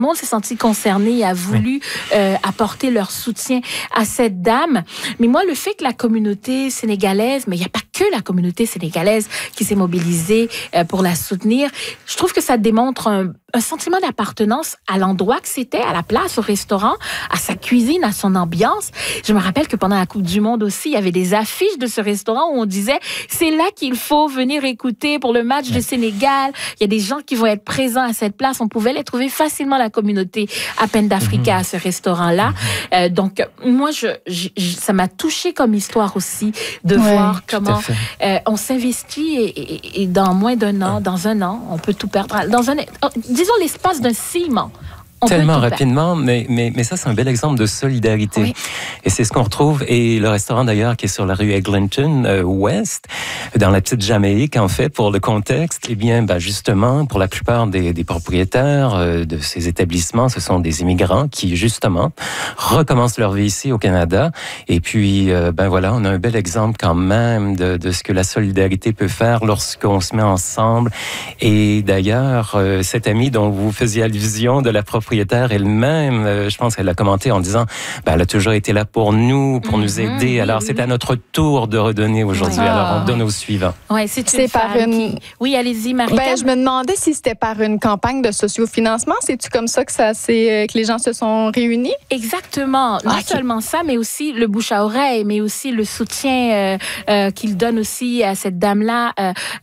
le monde s'est senti concerné et a voulu apporter leur soutien à cette dame. Mais moi, le fait que la communauté sénégalaise, mais il n'y a pas que la communauté sénégalaise qui s'est mobilisée pour la soutenir, je trouve que ça démontre un sentiment d'appartenance à l'endroit que c'était, à la place, au restaurant, à sa cuisine, à son ambiance. Je me rappelle que pendant la Coupe du Monde aussi, il y avait des affiches de ce restaurant où on disait « C'est là qu'il faut venir écouter pour le match de Sénégal ». Il y a des gens qui vont être présents à cette place. On pouvait les trouver facilement, la communauté à peine d'Africa, à ce restaurant-là. Donc, moi, ça m'a touchée comme histoire aussi de voir comment on s'investit et dans moins d'un an, dans un an, on peut tout perdre. Disons l'espace d'un ciment. Tellement rapidement, mais ça, c'est un bel exemple de solidarité. Oui. Et c'est ce qu'on retrouve. Et le restaurant, d'ailleurs, qui est sur la rue Eglinton West, dans la petite Jamaïque, en fait, pour le contexte, eh bien, justement, pour la plupart des propriétaires de ces établissements, ce sont des immigrants qui, justement, recommencent leur vie ici au Canada. Et puis, voilà, on a un bel exemple quand même de ce que la solidarité peut faire lorsqu'on se met ensemble. Et d'ailleurs, cette amie dont vous faisiez allusion de la propriétaire elle-même, je pense qu'elle a commenté en disant elle a toujours été là pour nous aider. Alors, c'est à notre tour de redonner aujourd'hui. Alors, on donne au suivant. Oui, c'est par une... Oui, allez-y, Marika. Je me demandais si c'était par une campagne de sociofinancement. C'est-tu comme ça que les gens se sont réunis? Exactement. Non seulement ça, mais aussi le bouche à oreille, mais aussi le soutien qu'il donne aussi à cette dame-là.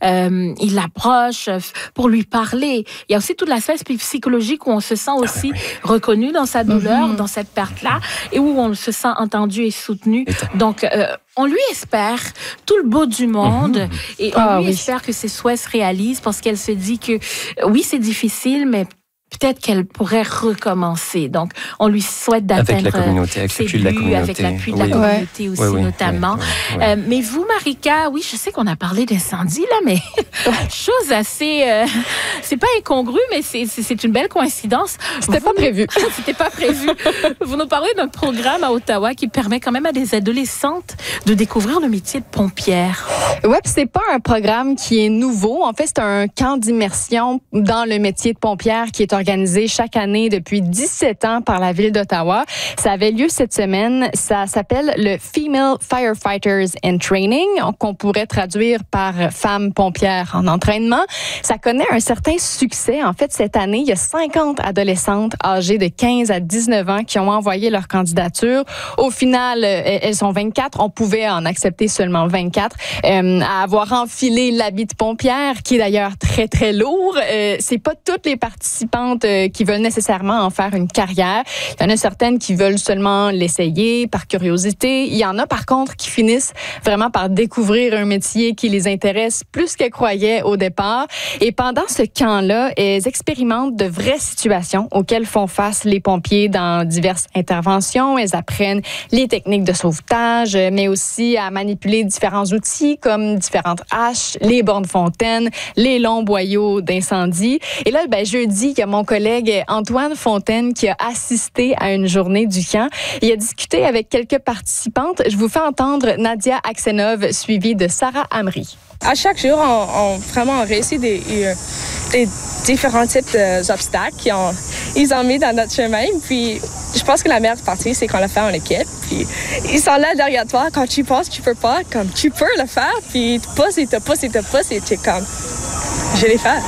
Il l'approche pour lui parler. Il y a aussi tout l'aspect psychologique où on se sent aussi reconnu dans sa douleur, dans cette perte-là, et où on se sent entendu et soutenu. Donc, on lui espère tout le beau du monde et on lui espère que ses souhaits se réalisent parce qu'elle se dit que, oui, c'est difficile, mais peut-être qu'elle pourrait recommencer. Donc, on lui souhaite d'atteindre avec la communauté, avec l'appui de la communauté. Avec l'appui de la communauté aussi, notamment. Mais vous, Marika, oui, je sais qu'on a parlé d'incendie, là, mais chose assez... c'est pas incongru, mais c'est une belle coïncidence. C'était pas prévu. C'était pas prévu. Vous nous parlez d'un programme à Ottawa qui permet quand même à des adolescentes de découvrir le métier de pompière. Oui, puis c'est pas un programme qui est nouveau. En fait, c'est un camp d'immersion dans le métier de pompière qui est organisé chaque année depuis 17 ans par la Ville d'Ottawa. Ça avait lieu cette semaine. Ça s'appelle le Female Firefighters in Training, qu'on pourrait traduire par femmes pompières en entraînement. Ça connaît un certain succès. En fait, cette année, il y a 50 adolescentes âgées de 15 à 19 ans qui ont envoyé leur candidature. Au final, elles sont 24. On pouvait en accepter seulement 24. À avoir enfilé l'habit de pompière, qui est d'ailleurs très, très lourd. C'est pas toutes les participantes qui veulent nécessairement en faire une carrière. Il y en a certaines qui veulent seulement l'essayer par curiosité. Il y en a par contre qui finissent vraiment par découvrir un métier qui les intéresse plus qu'elles croyaient au départ. Et pendant ce camp-là, elles expérimentent de vraies situations auxquelles font face les pompiers dans diverses interventions. Elles apprennent les techniques de sauvetage, mais aussi à manipuler différents outils comme différentes haches, les bornes fontaines, les longs boyaux d'incendie. Et là, jeudi, il y a mon collègue Antoine Fontaine qui a assisté à une journée du camp. Il a discuté avec quelques participantes. Je vous fais entendre Nadia Aksenov, suivie de Sarah Amri. À chaque jour, on réussit des différents types d'obstacles qu'ils ont mis dans notre chemin. Puis, je pense que la meilleure partie, c'est qu'on le fait en équipe. Puis, ils sont là derrière toi. Quand tu penses que tu peux pas, comme tu peux le faire. Puis, tu pousses et tu pousses et tu pousses et tu es comme, je vais les faire.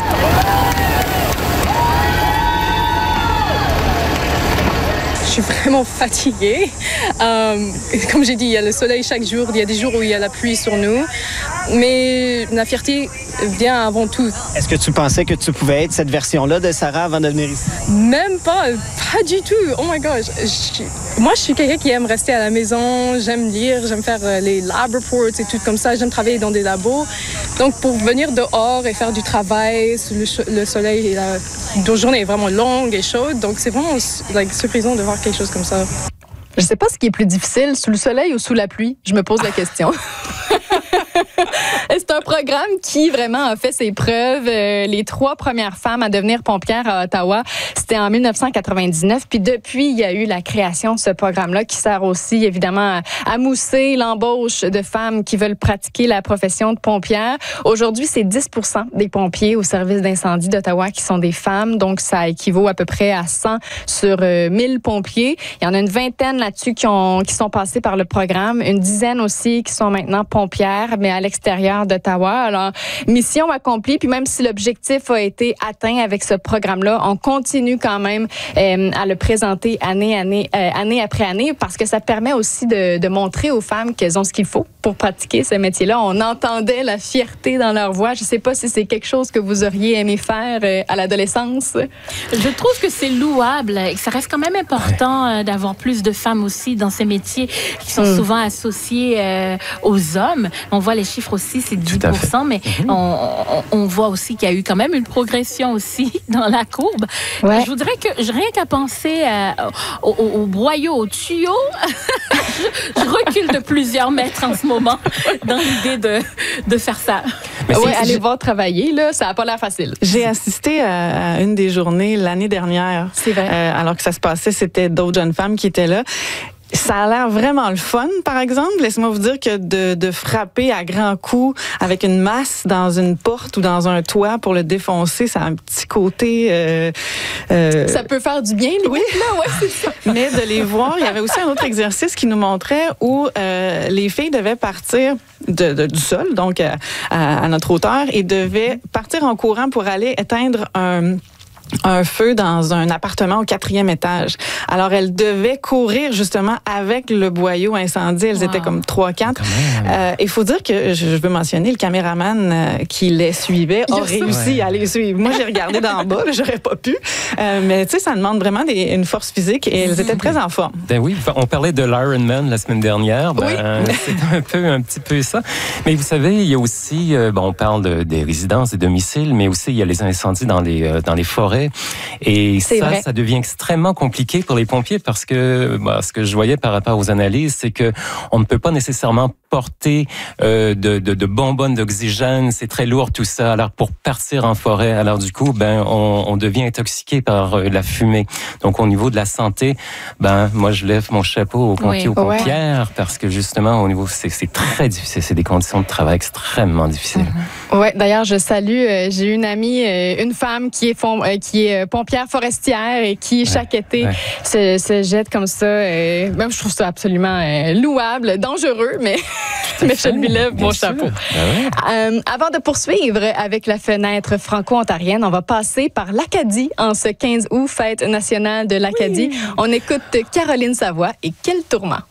Je suis vraiment fatiguée. Comme j'ai dit, il y a le soleil chaque jour. Il y a des jours où il y a la pluie sur nous. Mais la fierté vient avant tout. Est-ce que tu pensais que tu pouvais être cette version-là de Sarah avant de venir ici? Même pas du tout. Oh my gosh. Moi, je suis quelqu'un qui aime rester à la maison. J'aime lire, j'aime faire les lab reports et tout comme ça. J'aime travailler dans des labos. Donc, pour venir dehors et faire du travail sous le soleil, et la journée est vraiment longue et chaude. Donc, c'est vraiment surprenant de voir quelque chose comme ça. Je sais pas ce qui est plus difficile, sous le soleil ou sous la pluie. Je me pose la question. C'est un programme qui vraiment a fait ses preuves. Les 3 premières femmes à devenir pompières à Ottawa, c'était en 1999. Puis depuis, il y a eu la création de ce programme-là qui sert aussi évidemment à mousser l'embauche de femmes qui veulent pratiquer la profession de pompière. Aujourd'hui, c'est 10% des pompiers au service d'incendie d'Ottawa qui sont des femmes. Donc, ça équivaut à peu près à 100 sur 1000 pompiers. Il y en a une vingtaine là-dessus qui sont passés par le programme. Une dizaine aussi qui sont maintenant pompières, mais à l'extérieur d'Ottawa. Alors, mission accomplie. Puis même si l'objectif a été atteint avec ce programme-là, on continue quand même à le présenter année après année parce que ça permet aussi de montrer aux femmes qu'elles ont ce qu'il faut pour pratiquer ce métier-là. On entendait la fierté dans leur voix. Je ne sais pas si c'est quelque chose que vous auriez aimé faire à l'adolescence. Je trouve que c'est louable et que ça reste quand même important d'avoir plus de femmes aussi dans ces métiers qui sont souvent associés aux hommes. On voit les chiffres aussi, c'est 10%, mais on voit aussi qu'il y a eu quand même une progression aussi dans la courbe. Ouais. Je voudrais que, rien qu'à penser au broyot, au tuyau, je recule de plusieurs mètres en ce moment dans l'idée de faire ça. Oui, allez voir travailler, là, ça n'a pas l'air facile. J'ai assisté à une des journées l'année dernière. C'est vrai. Alors que ça se passait, c'était d'autres jeunes femmes qui étaient là. Ça a l'air vraiment le fun, par exemple. Laissez-moi vous dire que de frapper à grands coups avec une masse dans une porte ou dans un toit pour le défoncer, ça a un petit côté... Ça peut faire du bien, limite, oui. Là, ouais, c'est ça. Mais de les voir, il y avait aussi un autre exercice qui nous montrait où les filles devaient partir du sol, donc à notre hauteur, et devaient partir en courant pour aller éteindre un feu dans un appartement au 4e étage. Alors, elles devaient courir justement avec le boyau incendie. Elles étaient comme 3-4. Il faut dire que, je veux mentionner, le caméraman qui les suivait a réussi à les suivre. Moi, j'ai regardé d'en bas, j'aurais pas pu. Mais tu sais, ça demande vraiment une force physique et elles étaient très en forme. Ben oui, on parlait de l'Ironman la semaine dernière. C'est un petit peu ça. Mais vous savez, il y a aussi, on parle des résidences, des domiciles, mais aussi il y a les incendies dans les forêts. Et ça devient extrêmement compliqué pour les pompiers parce que ce que je voyais par rapport aux analyses, c'est que on ne peut pas nécessairement porter de bonbonnes d'oxygène, c'est très lourd tout ça. Alors pour partir en forêt, alors du coup, on devient intoxiqué par la fumée. Donc au niveau de la santé, moi je lève mon chapeau aux pompiers, aux pompières, parce que justement au niveau c'est très difficile, c'est des conditions de travail extrêmement difficiles. Ouais, d'ailleurs je salue, j'ai une amie, une femme qui est pompière forestière et qui chaque été se jette comme ça. Même je trouve ça absolument louable, dangereux, mais je lui lève mon chapeau. Avant de poursuivre avec la fenêtre franco-ontarienne, on va passer par l'Acadie en ce 15 août, fête nationale de l'Acadie. On écoute Caroline Savoie et Quel tourment.